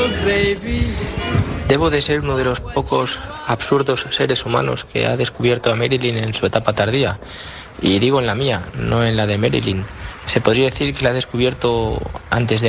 Debo de ser uno de los pocos absurdos seres humanos que ha descubierto a Marilyn en su etapa tardía. Y digo en la mía, no en la de Marilyn. Se podría decir que la ha descubierto antes de